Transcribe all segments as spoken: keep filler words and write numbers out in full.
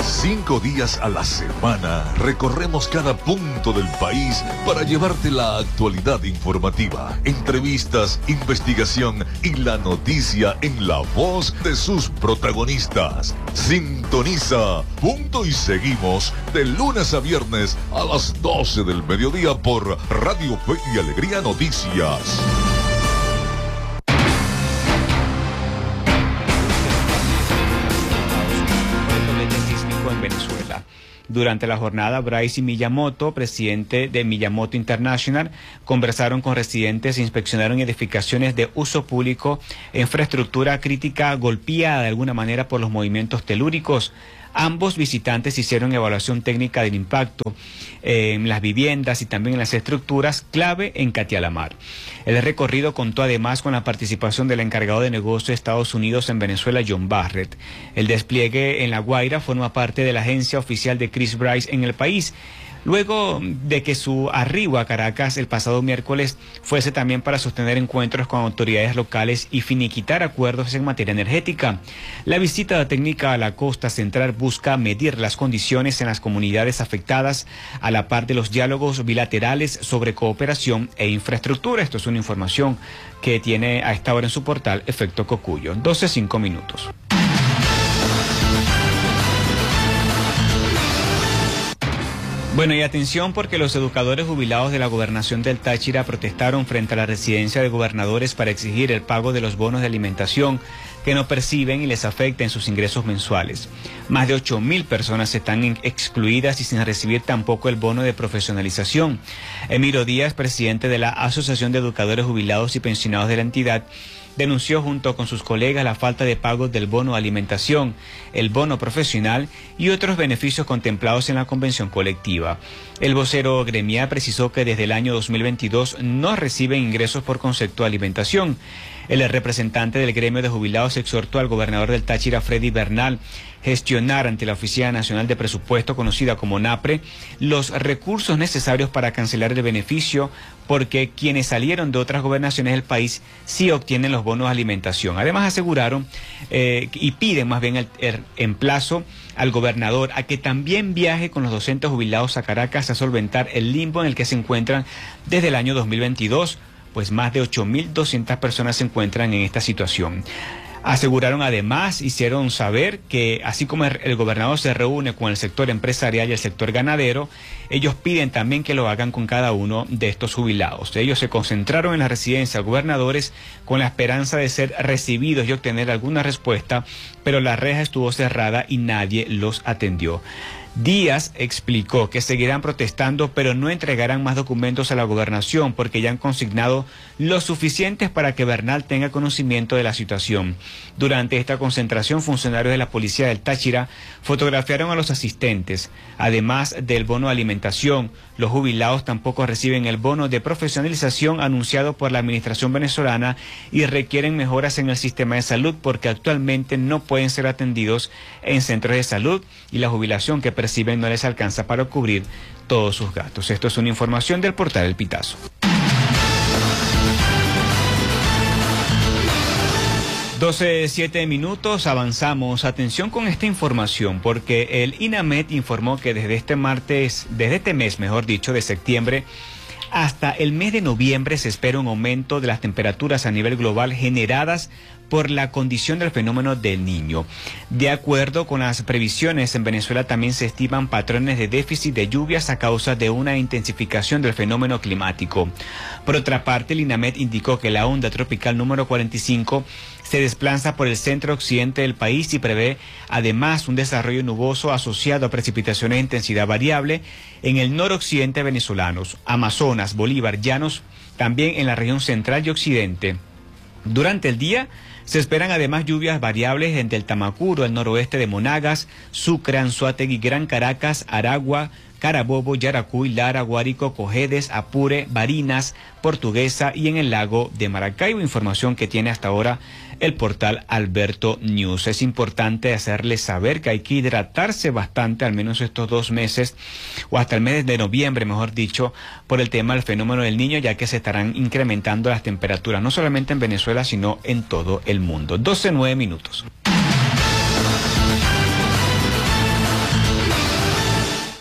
Cinco días a la semana recorremos cada punto del país para llevarte la actualidad informativa, entrevistas, investigación y la noticia en la voz de sus protagonistas. Sintoniza Punto y Seguimos de lunes a viernes a las doce del mediodía por Radio Fe y Alegría Noticias. En Venezuela. Durante la jornada, Bryce Miyamoto, presidente de Miyamoto International, conversaron con residentes e inspeccionaron edificaciones de uso público, infraestructura crítica golpeada de alguna manera por los movimientos telúricos. Ambos visitantes hicieron evaluación técnica del impacto en las viviendas y también en las estructuras clave en Catialamar. El recorrido contó además con la participación del encargado de negocio de Estados Unidos en Venezuela, John Barrett. El despliegue en La Guaira forma parte de la agencia oficial de Chris Bryce en el país, luego de que su arribo a Caracas el pasado miércoles fuese también para sostener encuentros con autoridades locales y finiquitar acuerdos en materia energética. La visita técnica a la costa central busca medir las condiciones en las comunidades afectadas a la par de los diálogos bilaterales sobre cooperación e infraestructura. Esto es una información que tiene a esta hora en su portal Efecto Cocuyo. doce cinco minutos. Bueno, y atención porque los educadores jubilados de la gobernación del Táchira protestaron frente a la residencia de gobernadores para exigir el pago de los bonos de alimentación que no perciben y les afecta en sus ingresos mensuales. Más de ocho mil personas están excluidas y sin recibir tampoco el bono de profesionalización. Emiro Díaz, presidente de la Asociación de Educadores Jubilados y Pensionados de la entidad, denunció junto con sus colegas la falta de pago del bono alimentación, el bono profesional y otros beneficios contemplados en la convención colectiva. El vocero gremial precisó que desde el año dos mil veintidós no reciben ingresos por concepto de alimentación. El representante del gremio de jubilados exhortó al gobernador del Táchira, Freddy Bernal, gestionar ante la Oficina Nacional de Presupuesto, conocida como NAPRE, los recursos necesarios para cancelar el beneficio, porque quienes salieron de otras gobernaciones del país sí obtienen los bonos de alimentación. Además aseguraron eh, y piden más bien el, el emplazo al gobernador a que también viaje con los docentes jubilados a Caracas a solventar el limbo en el que se encuentran desde el año dos mil veintidós, pues más de ocho mil doscientas personas se encuentran en esta situación. Aseguraron además, hicieron saber que así como el gobernador se reúne con el sector empresarial y el sector ganadero, ellos piden también que lo hagan con cada uno de estos jubilados. Ellos se concentraron en la residencia de gobernadores con la esperanza de ser recibidos y obtener alguna respuesta, pero la reja estuvo cerrada y nadie los atendió. Díaz explicó que seguirán protestando, pero no entregarán más documentos a la gobernación porque ya han consignado lo suficientes para que Bernal tenga conocimiento de la situación. Durante esta concentración, funcionarios de la policía del Táchira fotografiaron a los asistentes. Además del bono de alimentación, los jubilados tampoco reciben el bono de profesionalización anunciado por la administración venezolana y requieren mejoras en el sistema de salud porque actualmente no pueden ser atendidos en centros de salud y la jubilación que perciben no les alcanza para cubrir todos sus gastos. Esto es una información del portal El Pitazo. doce, siete minutos, avanzamos. Atención con esta información porque el INAMED informó que desde este martes, desde este mes, mejor dicho, de septiembre, hasta el mes de noviembre se espera un aumento de las temperaturas a nivel global generadas por la condición del fenómeno del Niño. De acuerdo con las previsiones, en Venezuela también se estiman patrones de déficit de lluvias a causa de una intensificación del fenómeno climático. Por otra parte, el INAMED indicó que la onda tropical número cuarenta y cinco se desplaza por el centro occidente del país y prevé además un desarrollo nuboso asociado a precipitaciones de intensidad variable en el noroccidente venezolano, Amazonas, Bolívar, Llanos, también en la región central y occidente. Durante el día se esperan además lluvias variables en el Tamacuro, el noroeste de Monagas, Sucre, Anzoátegui, Gran Caracas, Aragua, Carabobo, Yaracuy, Lara, Guárico, Cojedes, Apure, Barinas, Portuguesa y en el lago de Maracaibo. Información que tiene hasta ahora el portal Alberto News. Es importante hacerles saber que hay que hidratarse bastante, al menos estos dos meses, o hasta el mes de noviembre, mejor dicho, por el tema del fenómeno del Niño, ya que se estarán incrementando las temperaturas, no solamente en Venezuela, sino en todo el mundo. doce, nueve minutos.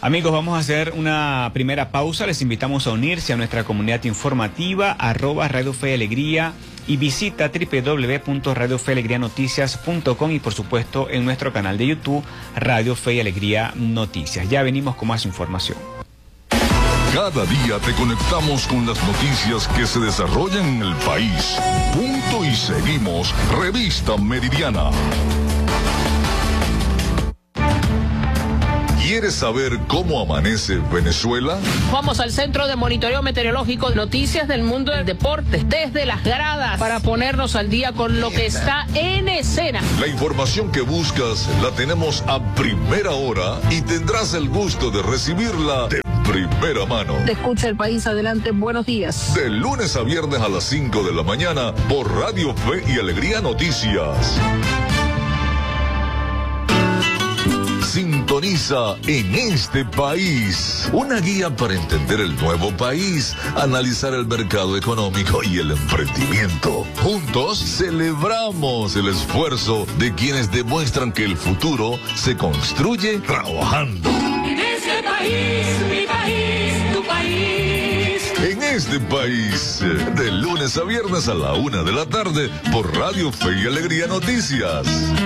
Amigos, vamos a hacer una primera pausa. Les invitamos a unirse a nuestra comunidad informativa, arroba Radio Fe y Alegría, y visita doble u doble u doble u punto radio fe y alegría noticias punto com y por supuesto en nuestro canal de YouTube, Radio Fe y Alegría Noticias. Ya venimos con más información. Cada día te conectamos con las noticias que se desarrollan en el país. Punto y seguimos. Revista Meridiana. ¿Quieres saber cómo amanece Venezuela? Vamos al Centro de Monitoreo Meteorológico, noticias del mundo del deporte, desde las gradas, para ponernos al día con lo que está en escena. La información que buscas la tenemos a primera hora y tendrás el gusto de recibirla de primera mano. Te escucha el país, adelante, buenos días. De lunes a viernes a las cinco de la mañana por Radio Fe y Alegría Noticias. Sintoniza En Este País, una guía para entender el nuevo país, analizar el mercado económico y el emprendimiento. Juntos celebramos el esfuerzo de quienes demuestran que el futuro se construye trabajando. En este país, mi país, tu país. En Este País, de lunes a viernes a la una de la tarde por Radio Fe y Alegría Noticias.